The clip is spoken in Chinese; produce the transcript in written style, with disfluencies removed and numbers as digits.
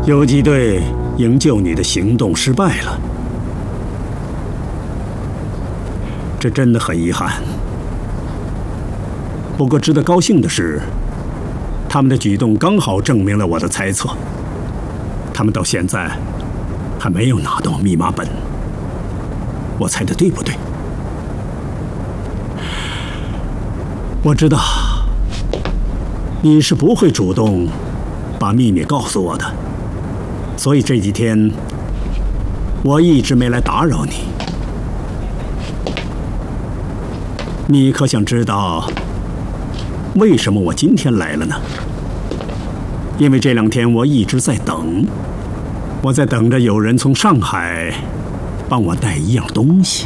游击队营救你的行动失败了，这真的很遗憾。不过值得高兴的是，他们的举动刚好证明了我的猜测。他们到现在还没有拿到密码本，我猜的对不对？我知道你是不会主动把秘密告诉我的，所以这几天我一直没来打扰你。你可想知道为什么我今天来了呢？因为这2天我一直在等，我在等着有人从上海帮我带一样东西。